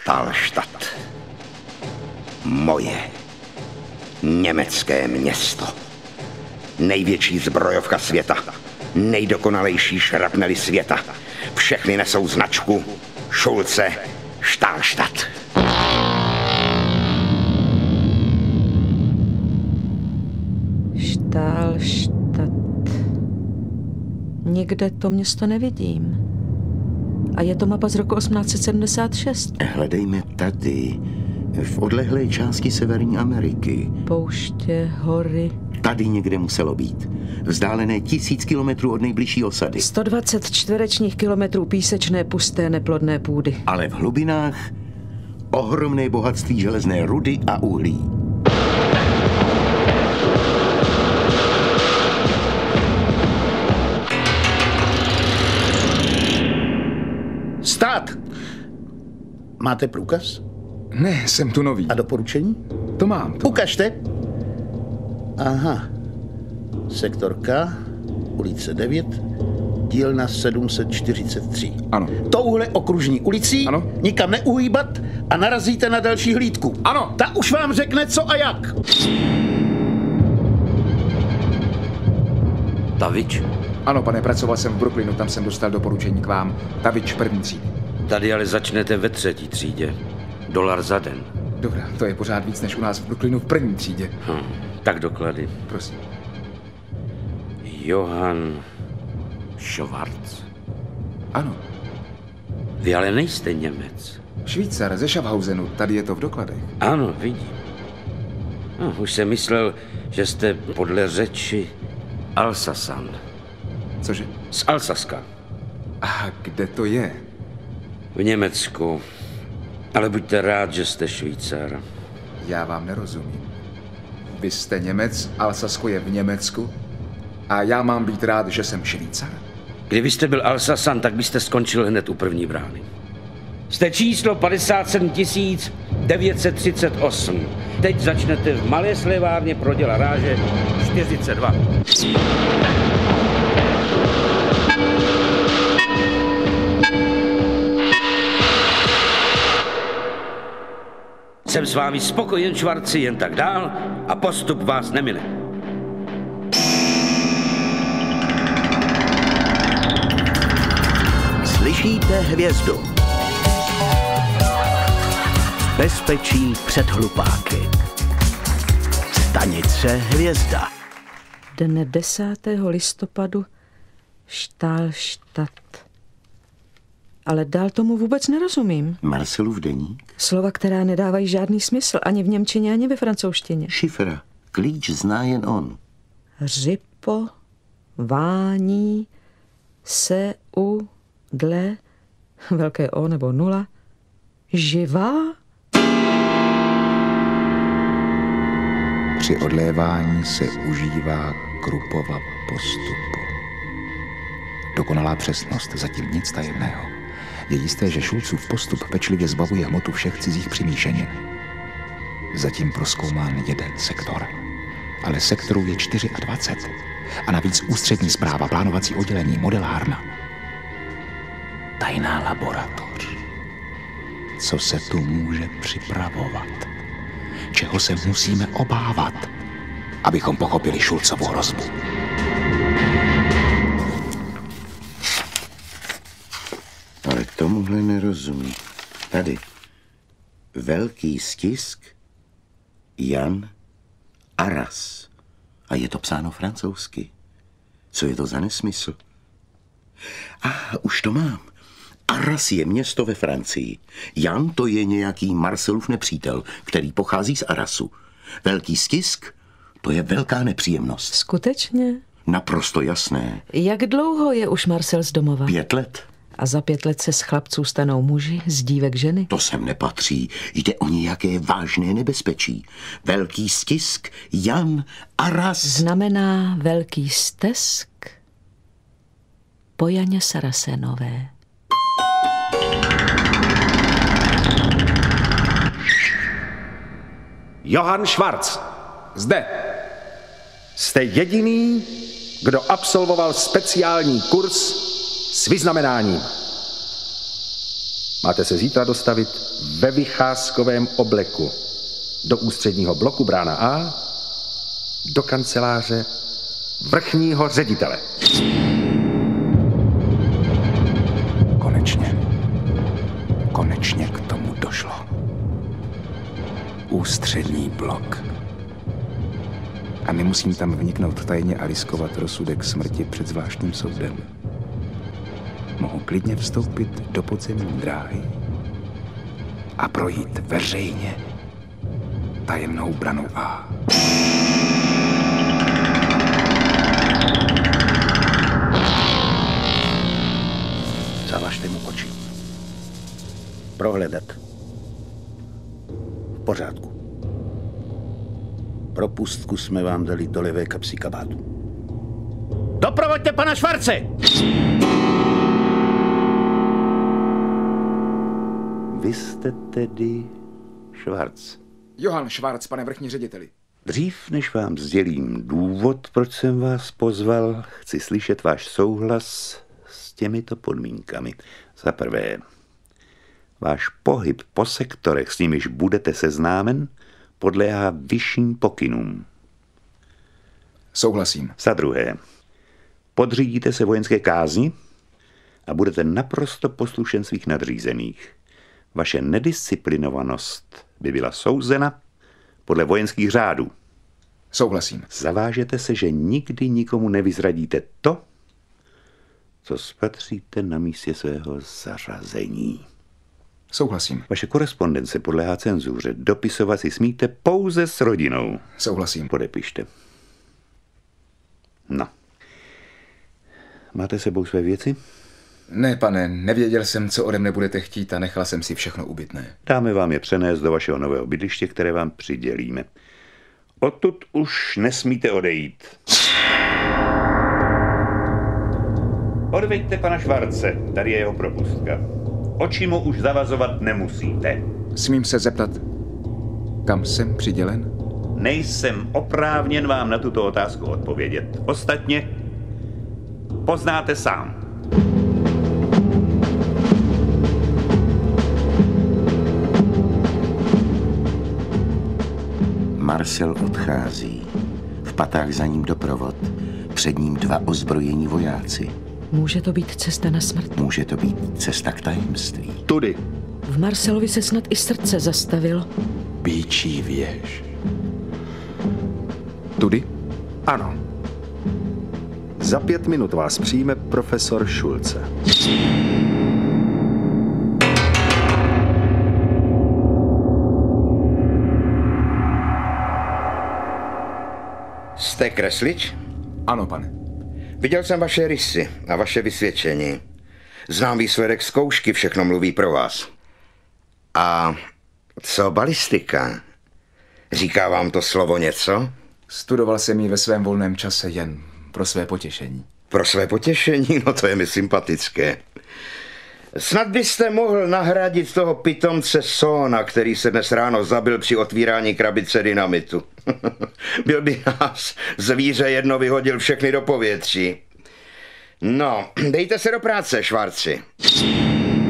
Stahlstadt. Moje německé město. Největší zbrojovka světa. Nejdokonalejší šrapnely světa. Všechny nesou značku Schulze Stahlstadt. Stahlstadt. Nikde to město nevidím. A je to mapa z roku 1876. Hledejme tady, v odlehlé části Severní Ameriky. Pouště, hory. Tady někde muselo být. Vzdálené 1000 kilometrů od nejbližší osady. 120 čtverečních kilometrů písečné, pusté, neplodné půdy. Ale v hlubinách ohromné bohatství železné rudy a uhlí. Stát! Máte průkaz? Ne, jsem tu nový. A doporučení? To mám. Ukažte. Aha. Sektor K, ulice 9, dílna 743. Ano. Touhle okružní ulicí ano. Nikam neuhýbat a narazíte na další hlídku. Ano. Ta už vám řekne co a jak. Tavič? Ano, pane, pracoval jsem v Brooklynu, tam jsem dostal doporučení k vám. Tavič první třídy. Tady ale začnete ve 3. třídě. $1 za den. Dobrá, to je pořád víc než u nás v Brooklynu v první třídě. Tak doklady. Prosím. Johann Schwarz. Ano. Vy ale nejste Němec. Švýcar ze Schaffhausenu, tady je to v dokladech. Ano, vidím. Už jsem myslel, že jste podle řeči Alsasan. Cože? Z Alsaska. A kde to je? V Německu. Ale buďte rád, že jste Švýcar. Já vám nerozumím. Vy jste Němec, Alsasko je v Německu a já mám být rád, že jsem Švýcar? Kdybyste byl Alsasan, tak byste skončil hned u první brány. Jste číslo 57 938. Teď začnete v malé slevárně pro dělaráže 42. Jsem s vámi spokojen, Švarci, jen tak dál a postup vás nemine. Slyšíte hvězdu. Bezpečí před hlupáky. Stanice Hvězda. Dne 10. listopadu Stahlstadt. Ale dál tomu vůbec nerozumím. Marcelův deník? Slova, která nedávají žádný smysl ani v němčině, ani ve francouzštině. Šifra. Klíč zná jen on. Řipo, vání, se, u, dle, velké O nebo 0, živá? Při odlévání se užívá Krupova postupu. Dokonalá přesnost, zatím nic tajemného. Je jisté, že Schulzův postup pečlivě zbavuje hmotu všech cizích přimíšenin. Zatím prozkoumán jeden sektor. Ale sektorů je 24. A navíc ústřední správa, plánovací oddělení, modelárna. Tajná laboratoř. Co se tu může připravovat? Čeho se musíme obávat, abychom pochopili Schulzovu hrozbu? Ale tomuhle nerozumím. Tady. Velký stisk Jan Arras. A je to psáno francouzsky. Co je to za nesmysl? Už to mám. Arras je město ve Francii. Jan to je nějaký Marcelův nepřítel, který pochází z Arrasu. Velký stisk, to je velká nepříjemnost. Skutečně? Naprosto jasné. Jak dlouho je už Marcel z domova? 5 let. A za 5 let se z chlapců stanou muži, z dívek ženy? To sem nepatří. Jde o nějaké vážné nebezpečí. Velký stisk, Jan Arras. Znamená velký stesk po Janě Sarasenové. Johann Schwarz. Zde. Jste jediný, kdo absolvoval speciální kurz s vyznamenáním. Máte se zítra dostavit ve vycházkovém obleku do ústředního bloku brána A, do kanceláře vrchního ředitele. Konečně k tomu došlo. Ústřední blok. A nemusím tam vniknout tajně a riskovat rozsudek smrti před zvláštním soudem. Mohu klidně vstoupit do podzemní dráhy a projít veřejně tajemnou branou A. Zavažte mu oči. Prohledat. V pořádku. Propustku jsme vám dali do levé kapsy kabátu. Doprovoďte pana Švarce! Vy jste tedy Švarc. Johann Schwarz, pane vrchní řediteli. Dřív, než vám sdělím důvod, proč jsem vás pozval, chci slyšet váš souhlas s těmito podmínkami. Za prvé, váš pohyb po sektorech, s nimiž budete seznámen, podléhá vyšším pokynům. Souhlasím. Za druhé, podřídíte se vojenské kázni a budete naprosto poslušen svých nadřízených. Vaše nedisciplinovanost by byla souzena podle vojenských řádů. Souhlasím. Zavážete se, že nikdy nikomu nevyzradíte to, co spatříte na místě svého zařazení. Souhlasím. Vaše korespondence podléhá cenzuře. Dopisovat si smíte pouze s rodinou. Souhlasím. Podepište. No. Máte sebou své věci? Ne, pane, nevěděl jsem, co ode mne budete chtít a nechal jsem si všechno ubytné. Dáme vám je přenést do vašeho nového bydliště, které vám přidělíme. Odtud už nesmíte odejít. Odveďte pana Švarce, tady je jeho propustka. Oči mu už zavazovat nemusíte. Smím se zeptat, kam jsem přidělen? Nejsem oprávněn vám na tuto otázku odpovědět. Ostatně poznáte sám. Marcel odchází. V patách za ním doprovod. Před ním 2 ozbrojení vojáci. Může to být cesta na smrt? Může to být cesta k tajemství. Tudy. V Marcelovi se snad i srdce zastavilo. Býčí věž. Tudy? Ano. Za 5 minut vás přijme profesor Schulze. Jste kreslič? Ano, pane. Viděl jsem vaše rysy a vaše vysvědčení. Znám výsledek zkoušky, všechno mluví pro vás. A co balistika? Říká vám to slovo něco? Studoval jsem ji ve svém volném čase jen pro své potěšení. Pro své potěšení? No to je mi sympatické. Snad byste mohl nahradit toho pitomce Sona, který se dnes ráno zabil při otvírání krabice dynamitu. Byl by nás zvíře jedno, vyhodil všechny do povětří. No, dejte se do práce, Švarci.